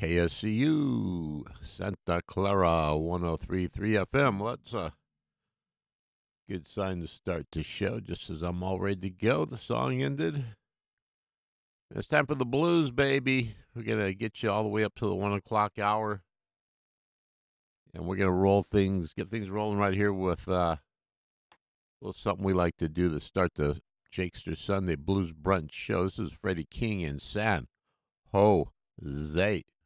KSCU, Santa Clara 103.3 FM. Let's good sign to start the show. Just as I'm all ready to go, the song ended. It's time for the blues, baby. We're gonna get you all the way up to the 1 o'clock hour, and we're gonna get things rolling right here with a little something we like to do to start the Jakester Sunday Blues Brunch show. This is Freddie King and San Jose.